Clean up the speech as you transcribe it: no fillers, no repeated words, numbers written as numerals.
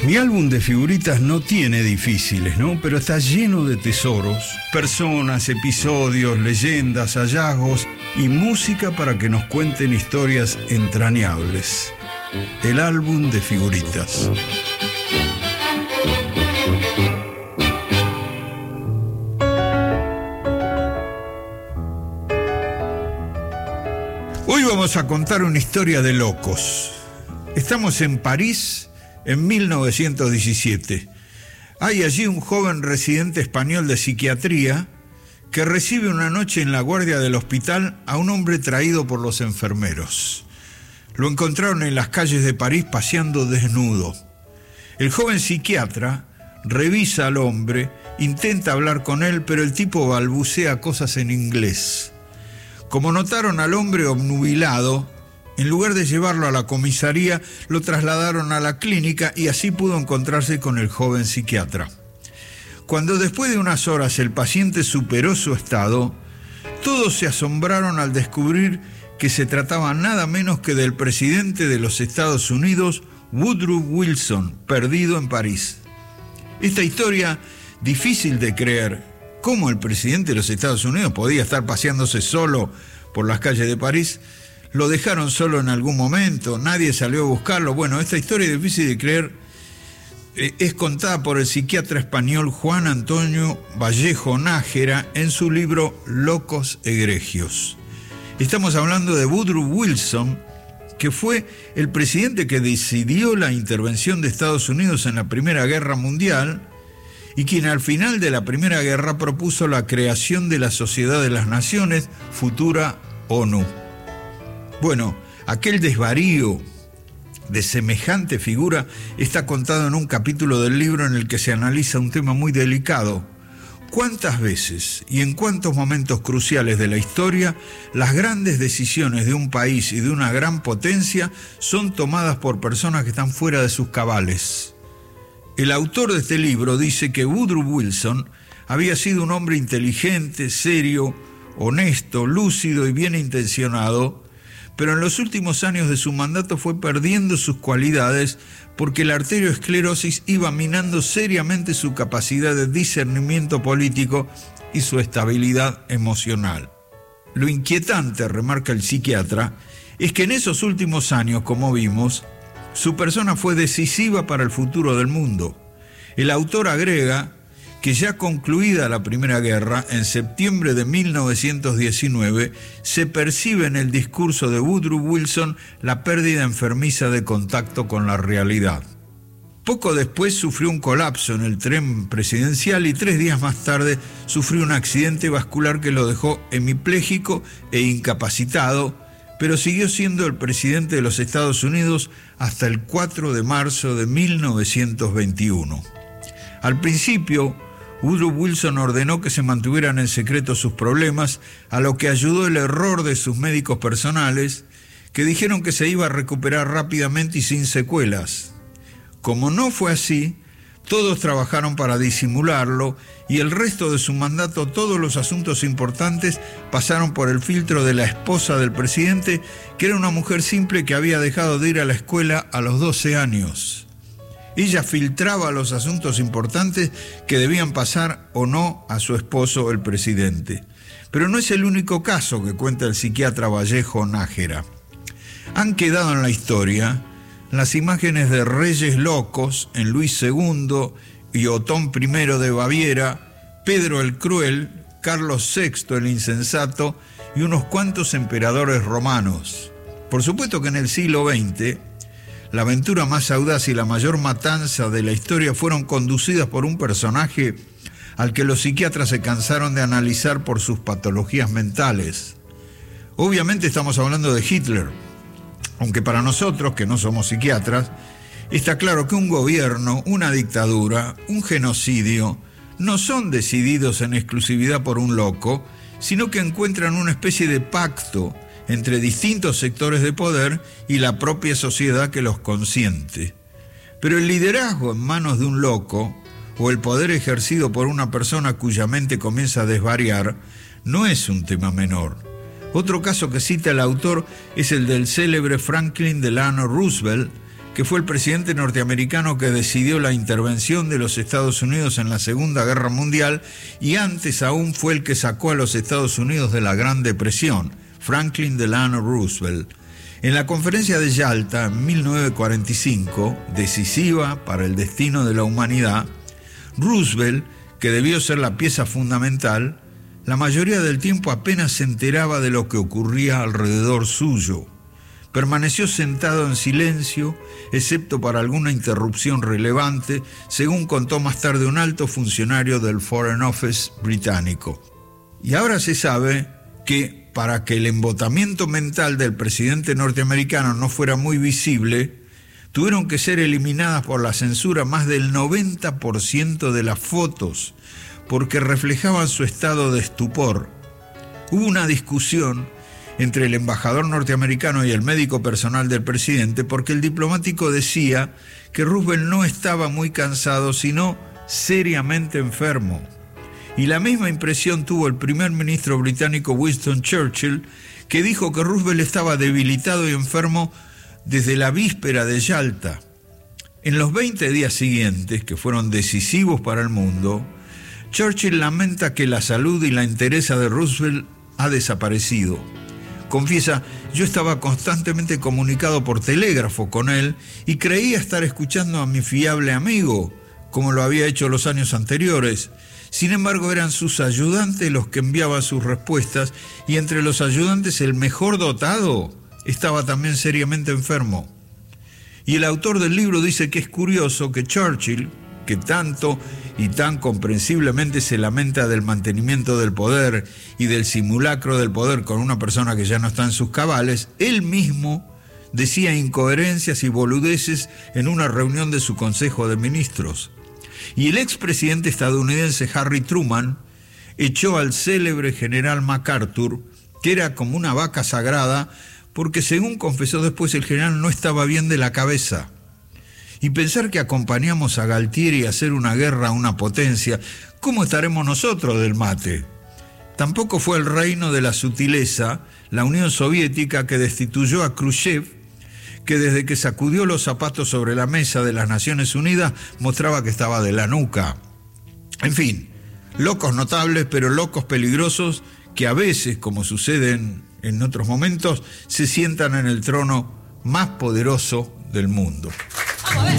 Mi álbum de figuritas no tiene difíciles, ¿no? Pero está lleno de tesoros, personas, episodios, leyendas, hallazgos y música para que nos cuenten historias entrañables. El álbum de figuritas. Hoy vamos a contar una historia de locos. Estamos en París en 1917. Hay allí un joven residente español de psiquiatría que recibe una noche en la guardia del hospital a un hombre traído por los enfermeros. Lo encontraron en las calles de París paseando desnudo. El joven psiquiatra revisa al hombre, intenta hablar con él, pero el tipo balbucea cosas en inglés. Como notaron al hombre obnubilado, en lugar de llevarlo a la comisaría, lo trasladaron a la clínica y así pudo encontrarse con el joven psiquiatra. Cuando después de unas horas el paciente superó su estado, todos se asombraron al descubrir que se trataba nada menos que del presidente de los Estados Unidos, Woodrow Wilson, perdido en París. Esta historia, difícil de creer, cómo el presidente de los Estados Unidos podía estar paseándose solo por las calles de París. Lo dejaron solo en algún momento, nadie salió a buscarlo. Bueno, esta historia es difícil de creer. Es contada por el psiquiatra español Juan Antonio Vallejo Nájera en su libro Locos Egregios. Estamos hablando de Woodrow Wilson, que fue el presidente que decidió la intervención de Estados Unidos en la Primera Guerra Mundial y quien al final de la Primera Guerra propuso la creación de la Sociedad de las Naciones, futura ONU. Bueno, aquel desvarío de semejante figura está contado en un capítulo del libro en el que se analiza un tema muy delicado. ¿Cuántas veces y en cuántos momentos cruciales de la historia las grandes decisiones de un país y de una gran potencia son tomadas por personas que están fuera de sus cabales? El autor de este libro dice que Woodrow Wilson había sido un hombre inteligente, serio, honesto, lúcido y bien intencionado, pero en los últimos años de su mandato fue perdiendo sus cualidades porque la arteriosclerosis iba minando seriamente su capacidad de discernimiento político y su estabilidad emocional. Lo inquietante, remarca el psiquiatra, es que en esos últimos años, como vimos, su persona fue decisiva para el futuro del mundo. El autor agrega que ya concluida la Primera Guerra, en septiembre de 1919, se percibe en el discurso de Woodrow Wilson la pérdida enfermiza de contacto con la realidad. Poco después sufrió un colapso en el tren presidencial y 3 días más tarde sufrió un accidente vascular que lo dejó hemipléjico e incapacitado, pero siguió siendo el presidente de los Estados Unidos hasta el 4 de marzo de 1921. Al principio, Woodrow Wilson ordenó que se mantuvieran en secreto sus problemas, a lo que ayudó el error de sus médicos personales, que dijeron que se iba a recuperar rápidamente y sin secuelas. Como no fue así, todos trabajaron para disimularlo y el resto de su mandato todos los asuntos importantes pasaron por el filtro de la esposa del presidente, que era una mujer simple que había dejado de ir a la escuela a los 12 años. Ella filtraba los asuntos importantes que debían pasar o no a su esposo, el presidente. Pero no es el único caso que cuenta el psiquiatra Vallejo Nájera. Han quedado en la historia las imágenes de reyes locos en Luis II y Otón I de Baviera, Pedro el Cruel, Carlos VI el Insensato y unos cuantos emperadores romanos. Por supuesto que en el siglo XX, la aventura más audaz y la mayor matanza de la historia fueron conducidas por un personaje al que los psiquiatras se cansaron de analizar por sus patologías mentales. Obviamente estamos hablando de Hitler, aunque para nosotros, que no somos psiquiatras, está claro que un gobierno, una dictadura, un genocidio, no son decididos en exclusividad por un loco, sino que encuentran una especie de pacto entre distintos sectores de poder y la propia sociedad que los consiente. Pero el liderazgo en manos de un loco, o el poder ejercido por una persona cuya mente comienza a desvariar, no es un tema menor. Otro caso que cita el autor es el del célebre Franklin Delano Roosevelt, que fue el presidente norteamericano que decidió la intervención de los Estados Unidos en la Segunda Guerra Mundial y antes aún fue el que sacó a los Estados Unidos de la Gran Depresión, Franklin Delano Roosevelt. En la conferencia de Yalta en 1945, decisiva para el destino de la humanidad, Roosevelt, que debió ser la pieza fundamental, la mayoría del tiempo apenas se enteraba de lo que ocurría alrededor suyo. Permaneció sentado en silencio, excepto para alguna interrupción relevante, según contó más tarde un alto funcionario del Foreign Office británico. Y ahora se sabe que, para que el embotamiento mental del presidente norteamericano no fuera muy visible, tuvieron que ser eliminadas por la censura más del 90% de las fotos, porque reflejaban su estado de estupor. Hubo una discusión entre el embajador norteamericano y el médico personal del presidente, porque el diplomático decía que Roosevelt no estaba muy cansado, sino seriamente enfermo. Y la misma impresión tuvo el primer ministro británico Winston Churchill, que dijo que Roosevelt estaba debilitado y enfermo desde la víspera de Yalta. En los 20 días siguientes, que fueron decisivos para el mundo, Churchill lamenta que la salud y la entereza de Roosevelt ha desaparecido. Confiesa, yo estaba constantemente comunicado por telégrafo con él y creía estar escuchando a mi fiable amigo, como lo había hecho los años anteriores. Sin embargo, eran sus ayudantes los que enviaban sus respuestas y entre los ayudantes el mejor dotado estaba también seriamente enfermo. Y el autor del libro dice que es curioso que Churchill, que tanto y tan comprensiblemente se lamenta del mantenimiento del poder y del simulacro del poder con una persona que ya no está en sus cabales, él mismo decía incoherencias y boludeces en una reunión de su Consejo de Ministros. Y el expresidente estadounidense Harry Truman echó al célebre general MacArthur, que era como una vaca sagrada, porque según confesó después el general no estaba bien de la cabeza. Y pensar que acompañamos a Galtieri a hacer una guerra a una potencia, ¿cómo estaremos nosotros del mate? Tampoco fue el reino de la sutileza la Unión Soviética, que destituyó a Khrushchev, que desde que sacudió los zapatos sobre la mesa de las Naciones Unidas mostraba que estaba de la nuca. En fin, locos notables, pero locos peligrosos que a veces, como sucede en otros momentos, se sientan en el trono más poderoso del mundo.